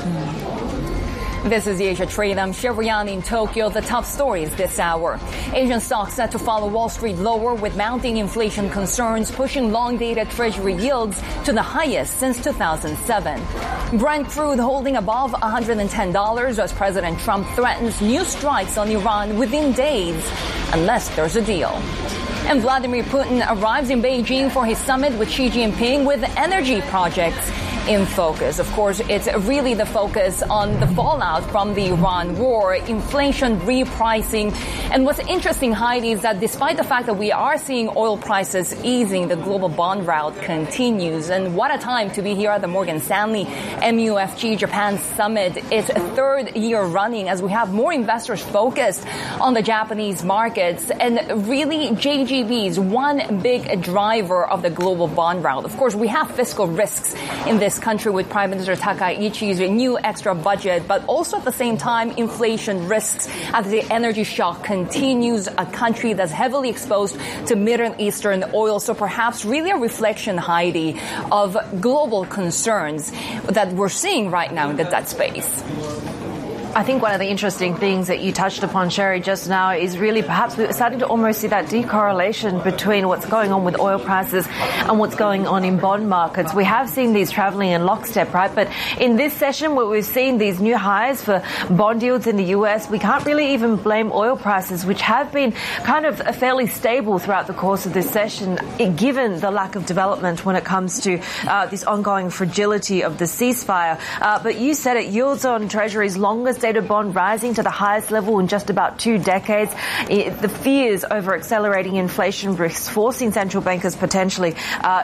This is the Asia Trade. I'm Shivryan in Tokyo. The top stories this hour. Asian stocks set to follow Wall Street lower with mounting inflation concerns pushing long-dated treasury yields to the highest since 2007. Brent crude holding above $110 as President Trump threatens new strikes on Iran within days unless there's a deal. And Vladimir Putin arrives in Beijing for his summit with Xi Jinping with energy projects in focus. Of course, it's really the focus on the fallout from the Iran war, inflation, repricing. And what's interesting, Heidi, is that despite the fact that we are seeing oil prices easing, the global bond rout continues. And what a time to be here at the Morgan Stanley MUFG Japan Summit. It's a third year running as we have more investors focused on the Japanese markets. And really, JGB is one big driver of the global bond rout. Of course, we have fiscal risks in this country with Prime Minister Takaichi's new extra budget, but also at the same time, inflation risks as the energy shock continues, a country that's heavily exposed to Middle Eastern oil. So perhaps really a reflection, Heidi, of global concerns that we're seeing right now in the debt space. I think one of the interesting things that you touched upon, Sherry, just now is really perhaps we're starting to almost see that decorrelation between what's going on with oil prices and what's going on in bond markets. We have seen these traveling in lockstep, right? But in this session where we've seen these new highs for bond yields in the US, we can't really even blame oil prices, which have been kind of fairly stable throughout the course of this session, given the lack of development when it comes to this ongoing fragility of the ceasefire. But you said it, yields on Treasury's longest dated bond rising to the highest level in just about 2 decades. The fears over accelerating inflation risks forcing central bankers potentially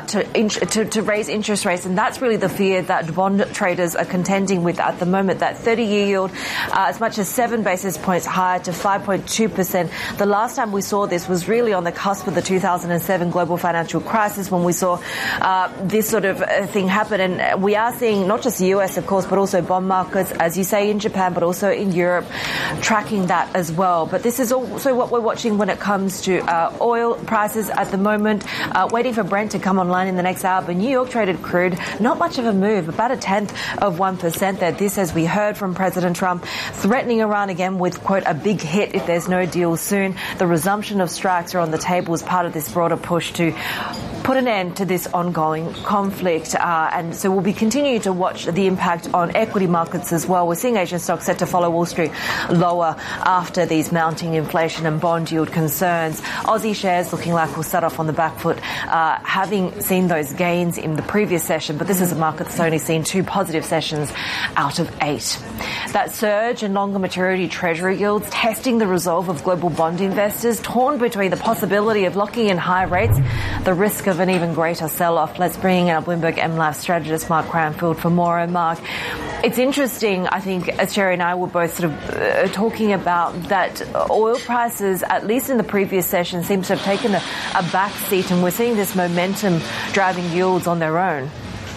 to raise interest rates, and that's really the fear that bond traders are contending with at the moment. That 30-year yield as much as 7 basis points higher to 5.2%. The last time we saw this was really on the cusp of the 2007 global financial crisis when we saw this sort of thing happen. And we are seeing not just the US, of course, but also bond markets, as you say, in Japan, but also in Europe, tracking that as well. But this is also what we're watching when it comes to oil prices at the moment. Waiting for Brent to come online in the next hour. But New York traded crude, not much of a move, about 0.1% there. This, as we heard from President Trump, threatening Iran again with, quote, a big hit if there's no deal soon. The resumption of strikes are on the table as part of this broader push to put an end to this ongoing conflict. And so we'll be continuing to watch the impact on equity markets as well. We're seeing Asian stocks set to follow Wall Street lower after these mounting inflation and bond yield concerns. Aussie shares looking like we'll start off on the back foot, having seen those gains in the previous session, but this is a market that's only seen 2 positive sessions out of 8. That surge in longer maturity treasury yields testing the resolve of global bond investors, torn between the possibility of locking in high rates, the risk of an even greater sell-off. Let's bring in our Bloomberg MLAB strategist Mark Cranfield for more. And Mark, it's interesting, I think, as Sherry and I were both sort of talking about, that oil prices, at least in the previous session, seem to have taken a back seat, and we're seeing this momentum driving yields on their own.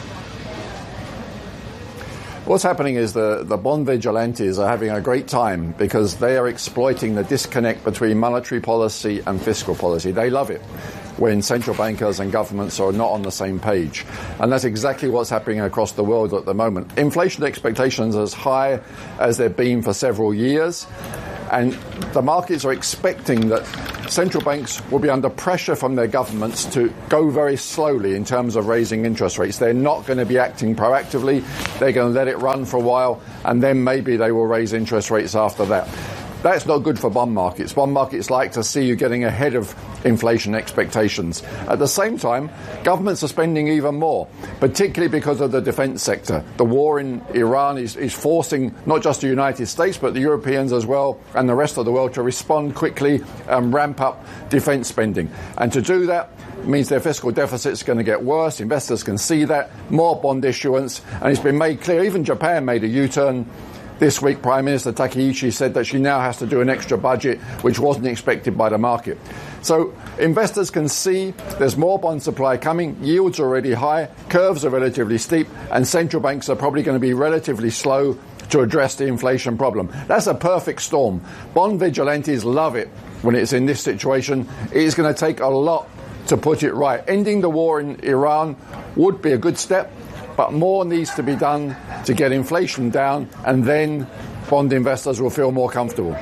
What's happening is the bond vigilantes are having a great time because they are exploiting the disconnect between monetary policy and fiscal policy. They love it when central bankers and governments are not on the same page. And that's exactly what's happening across the world at the moment. Inflation expectations are as high as they've been for several years. And the markets are expecting that central banks will be under pressure from their governments to go very slowly in terms of raising interest rates. They're not going to be acting proactively. They're going to let it run for a while, and then maybe they will raise interest rates after that. That's not good for bond markets. Bond markets like to see you getting ahead of inflation expectations. At the same time, governments are spending even more, particularly because of the defense sector. The war in Iran is forcing not just the United States, but the Europeans as well, and the rest of the world to respond quickly and ramp up defense spending. And to do that means their fiscal deficit's going to get worse. Investors can see that. More bond issuance. And it's been made clear, even Japan made a U-turn this week. Prime Minister Takaichi said that she now has to do an extra budget, which wasn't expected by the market. So investors can see there's more bond supply coming, yields are already high, curves are relatively steep, and central banks are probably going to be relatively slow to address the inflation problem. That's a perfect storm. Bond vigilantes love it when it's in this situation. It is going to take a lot to put it right. Ending the war in Iran would be a good step, but more needs to be done to get inflation down, and then bond investors will feel more comfortable.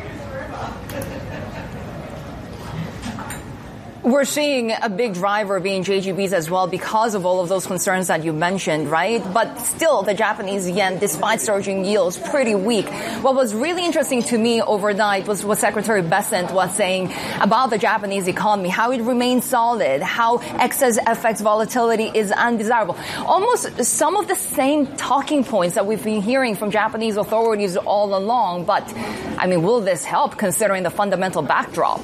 We're seeing a big driver being JGBs as well because of all of those concerns that you mentioned, right? But still, the Japanese yen, despite surging yields, pretty weak. What was really interesting to me overnight was what Secretary Bessent was saying about the Japanese economy, how it remains solid, how excess FX volatility is undesirable. Almost some of the same talking points that we've been hearing from Japanese authorities all along. But, I mean, will this help considering the fundamental backdrop?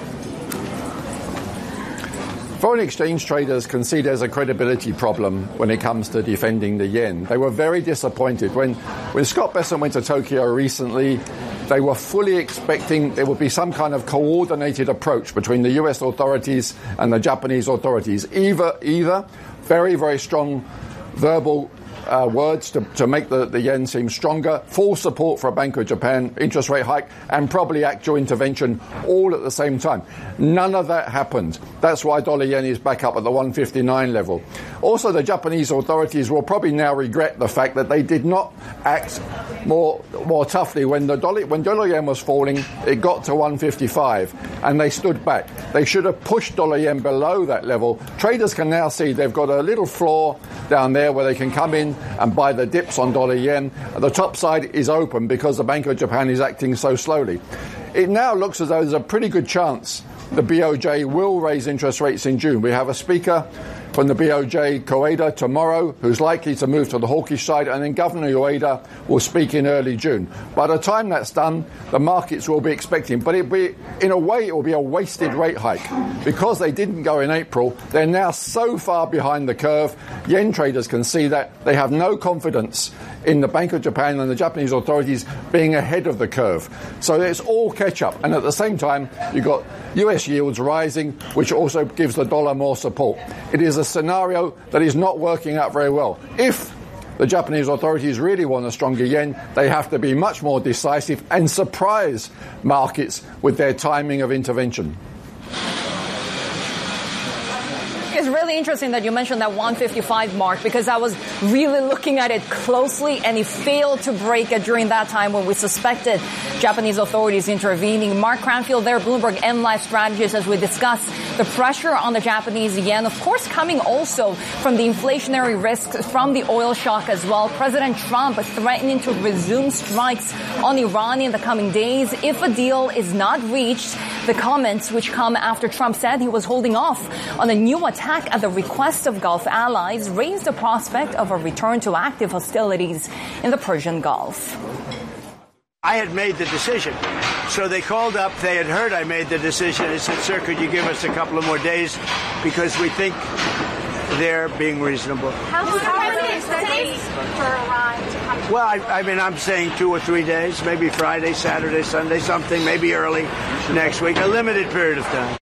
Foreign exchange traders can see there's a credibility problem when it comes to defending the yen. They were very disappointed. When Scott Bessent went to Tokyo recently, they were fully expecting there would be some kind of coordinated approach between the US authorities and the Japanese authorities. Either very, very strong verbal words to make the yen seem stronger, full support for a Bank of Japan interest rate hike, and probably actual intervention all at the same time. None of that happened. That's why dollar yen is back up at the 159 level. Also, the Japanese authorities will probably now regret the fact that they did not act more toughly when dollar yen was falling. It got to 155, and they stood back. They should have pushed dollar yen below that level. Traders can now see they've got a little floor down there where they can come in and buy the dips on dollar yen. The top side is open because the Bank of Japan is acting so slowly. It now looks as though there's a pretty good chance the BOJ will raise interest rates in June. We have a speaker from the BOJ, Koeda, tomorrow, who's likely to move to the hawkish side, and then Governor Ueda will speak in early June. By the time that's done, the markets will be expecting, but in a way, it will be a wasted rate hike. Because they didn't go in April, they're now so far behind the curve. Yen traders can see that. They have no confidence in the Bank of Japan and the Japanese authorities being ahead of the curve. So it's all catch-up. And at the same time, you've got US yields rising, which also gives the dollar more support. It is a scenario that is not working out very well. If the Japanese authorities really want a stronger yen, they have to be much more decisive and surprise markets with their timing of intervention. It's really interesting that you mentioned that 155 mark, because I was really looking at it closely, and it failed to break it during that time when we suspected Japanese authorities intervening. Mark Cranfield there, Bloomberg MLive strategist, as we discuss the pressure on the Japanese yen, of course, coming also from the inflationary risks from the oil shock as well. President Trump threatening to resume strikes on Iran in the coming days if a deal is not reached. The comments, which come after Trump said he was holding off on a new attack at the request of Gulf allies, raised the prospect of a return to active hostilities in the Persian Gulf. I had made the decision. So they called up. They had heard I made the decision. They said, sir, could you give us a couple of more days because we think they're being reasonable. How many days for Iran to come? Well, I'm saying 2 or 3 days, maybe Friday, Saturday, Sunday, something, maybe early next week, a limited period of time.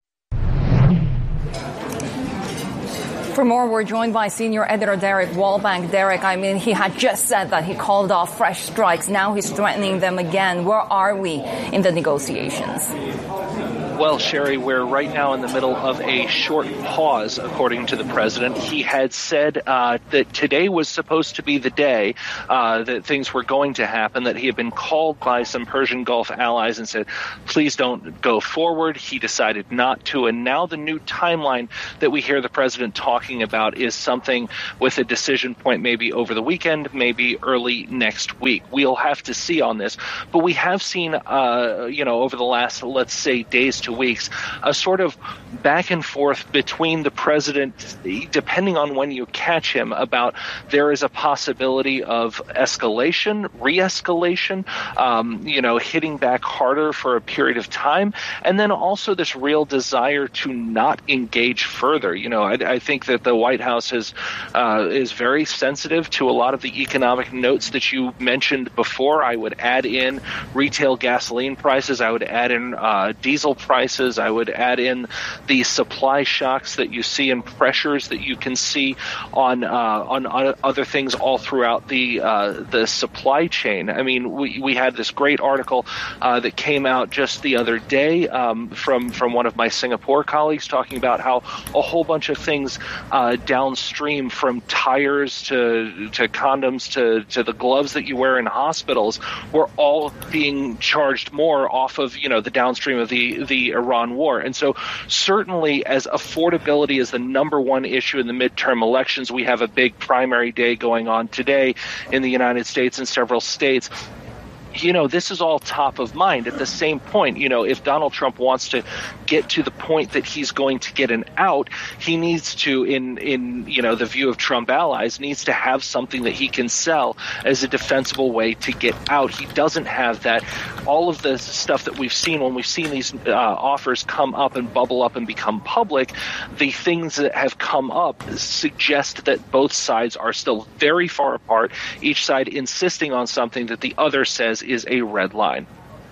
For more, we're joined by senior editor Derek Wallbank. Derek, he had just said that he called off fresh strikes. Now he's threatening them again. Where are we in the negotiations? Well, Sherry, we're right now in the middle of a short pause, according to the president. He had said that today was supposed to be the day that things were going to happen, that he had been called by some Persian Gulf allies and said, please don't go forward. He decided not to. And now the new timeline that we hear the president talking about is something with a decision point maybe over the weekend, maybe early next week. We'll have to see on this. But we have seen, over the last, let's say, days to weeks, a sort of back and forth between the president, depending on when you catch him, about there is a possibility of escalation, re-escalation, hitting back harder for a period of time, and then also this real desire to not engage further. I think that the White House is very sensitive to a lot of the economic notes that you mentioned before. I would add in retail gasoline prices. I would add in diesel prices. prices. I would add in the supply shocks that you see and pressures that you can see on other things all throughout the supply chain. I mean, we had this great article that came out just the other day from one of my Singapore colleagues talking about how a whole bunch of things downstream, from tires to condoms to the gloves that you wear in hospitals, were all being charged more off of, the downstream of the Iran war. And so certainly, as affordability is the number one issue in the midterm elections, we have a big primary day going on today in the United States and several states. This is all top of mind. At the same point, if Donald Trump wants to get to the point that he's going to get an out, he needs to, in the view of Trump allies, needs to have something that he can sell as a defensible way to get out. He doesn't have that. All of the stuff that we've seen, when we've seen these offers come up and bubble up and become public, the things that have come up suggest that both sides are still very far apart, each side insisting on something that the other says is a red line.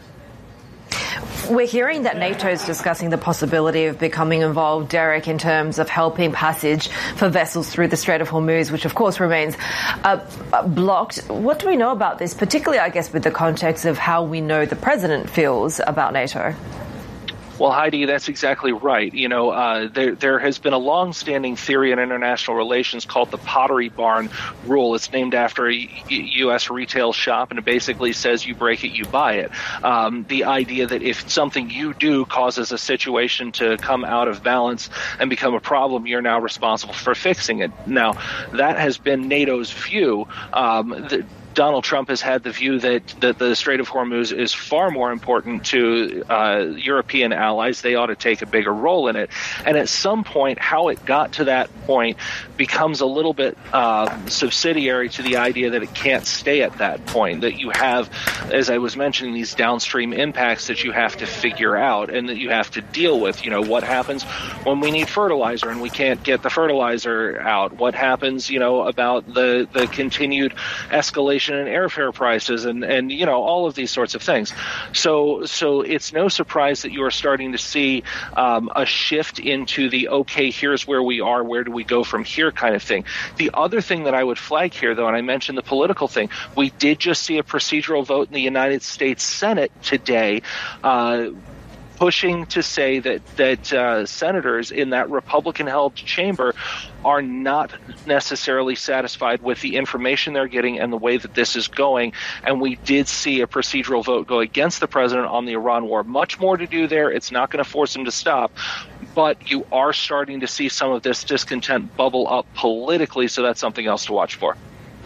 We're hearing that NATO is discussing the possibility of becoming involved, Derek, in terms of helping passage for vessels through the Strait of Hormuz, which of course remains blocked. What do we know about this, particularly, I guess, with the context of how we know the president feels about NATO? Well, Heidi, that's exactly right. There has been a long-standing theory in international relations called the Pottery Barn rule. It's named after a U.S. retail shop, and it basically says you break it, you buy it. The idea that if something you do causes a situation to come out of balance and become a problem, you're now responsible for fixing it. Now, that has been NATO's view. Donald Trump has had the view that the Strait of Hormuz is far more important to European allies. They ought to take a bigger role in it. And at some point, how it got to that point becomes a little bit subsidiary to the idea that it can't stay at that point, that you have, as I was mentioning, these downstream impacts that you have to figure out and that you have to deal with. What happens when we need fertilizer and we can't get the fertilizer out? What happens, about the continued escalation in airfare prices and all of these sorts of things. So it's no surprise that you are starting to see a shift into the, okay, here's where we are, where do we go from here kind of thing. The other thing that I would flag here, though, and I mentioned the political thing, we did just see a procedural vote in the United States Senate today pushing to say that senators in that Republican-held chamber are not necessarily satisfied with the information they're getting and the way that this is going. And we did see a procedural vote go against the president on the Iran war. Much more to do there. It's not going to force him to stop. But you are starting to see some of this discontent bubble up politically, so that's something else to watch for.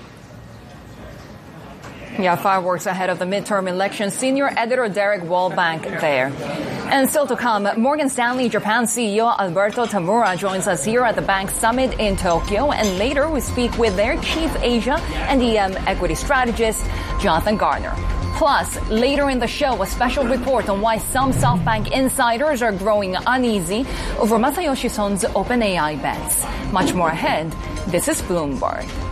Yeah, fireworks ahead of the midterm election. Senior editor Derek Wallbank there. And still to come, Morgan Stanley Japan CEO Alberto Tamura joins us here at the bank summit in Tokyo. And later we speak with their chief Asia and EM equity strategist, Jonathan Garner. Plus, later in the show, a special report on why some SoftBank insiders are growing uneasy over Masayoshi Son's OpenAI bets. Much more ahead. This is Bloomberg.